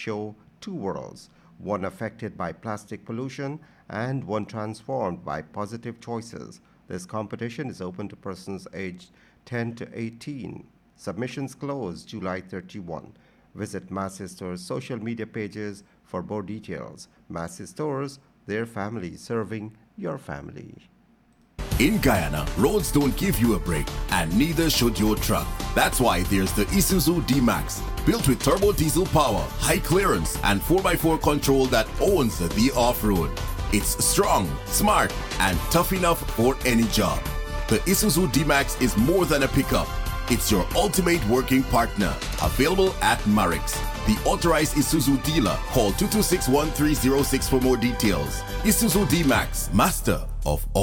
show two worlds, one affected by plastic pollution and one transformed by positive choices. This competition is open to persons aged 10 to 18. Submissions close July 31. Visit Massey Stores' social media pages for more details. Massey Stores, their family serving your family. In Guyana, roads don't give you a break, and neither should your truck. That's why there's the Isuzu D-Max, built with turbo diesel power, high clearance, and 4x4 control that owns the off-road. It's strong, smart, and tough enough for any job. The Isuzu D-Max is more than a pickup. It's your ultimate working partner. Available at Marix, the authorized Isuzu dealer. Call 226-1306 for more details. Isuzu D-Max, master of all.